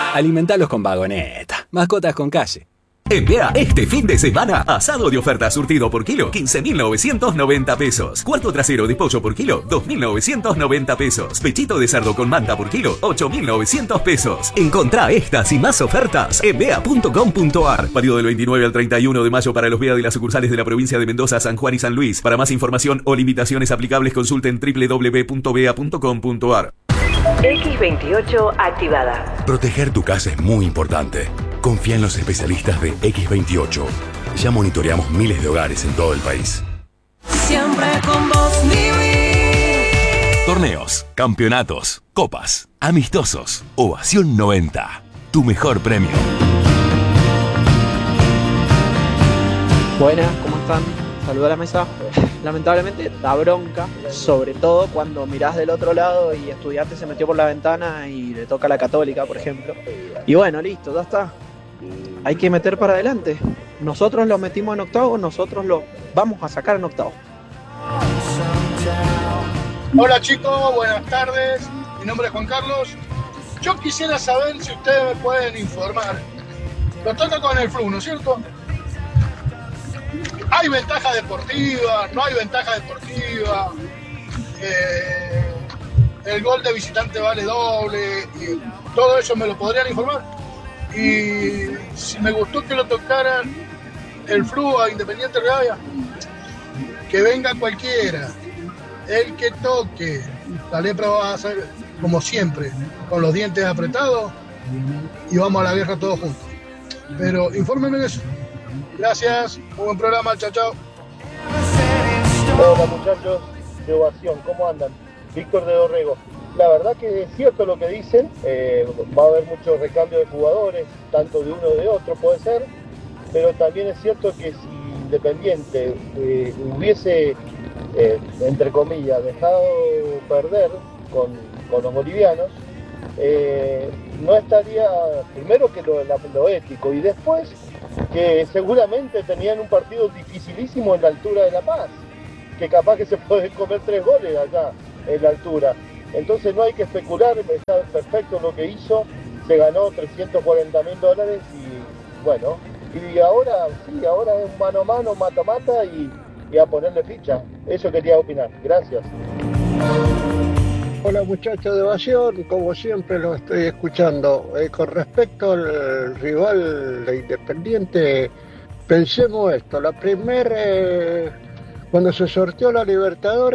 Alimentalos con Vagoneta. Mascotas con calle. En Bea, este fin de semana, asado de oferta surtido por kilo, 15.990 pesos. Cuarto trasero de pollo por kilo, 2.990 pesos. Pechito de cerdo con manta por kilo, 8.900 pesos. Encontrá estas y más ofertas en bea.com.ar. Válido del 29 al 31 de mayo para los Bea de las sucursales de la provincia de Mendoza, San Juan y San Luis. Para más información o limitaciones aplicables, consulten www.bea.com.ar. X28 activada. Proteger tu casa es muy importante. Confía en los especialistas de X28. Ya monitoreamos miles de hogares en todo el país. Siempre con vos, vivir. Torneos, campeonatos, copas, amistosos. Ovación 90. Tu mejor premio. Buenas, ¿cómo están? Saludos a la mesa. Lamentablemente da bronca, sobre todo cuando mirás del otro lado y Estudiantes se metió por la ventana y le toca a la Católica, por ejemplo. Y bueno, listo, ya está. Hay que meter para adelante. Nosotros lo metimos en octavo, nosotros lo vamos a sacar en octavo. Hola chicos, buenas tardes. Mi nombre es Juan Carlos. Yo quisiera saber si ustedes me pueden informar. Lo toca con el flu, ¿no es cierto? ¿Hay ventaja deportiva? ¿No hay ventaja deportiva? El gol de visitante vale doble. Todo eso me lo podrían informar. Y si me gustó que lo tocaran el flu a Independiente Rivadavia, que venga cualquiera, el que toque. La lepra va a ser como siempre, con los dientes apretados y vamos a la guerra todos juntos. Pero infórmenme de eso. Gracias, muy buen programa, chao, chao. Hola muchachos de Ovación, ¿cómo andan? Víctor de Dorrego. La verdad que es cierto lo que dicen, va a haber mucho recambio de jugadores, tanto de uno de otro puede ser, pero también es cierto que si Independiente hubiese, entre comillas, dejado perder con los bolivianos, no estaría, primero que lo ético, y después que seguramente tenían un partido dificilísimo en la altura de La Paz, que capaz que se pueden comer 3 goles allá en la altura. Entonces no hay que especular, está perfecto lo que hizo, se ganó $340.000 y bueno, y ahora sí, ahora es mano a mano, mata-mata y a ponerle ficha. Eso quería opinar, gracias. Hola muchachos de Ovación, como siempre lo estoy escuchando. Con respecto al rival de Independiente, pensemos esto, cuando se sorteó la Libertadores,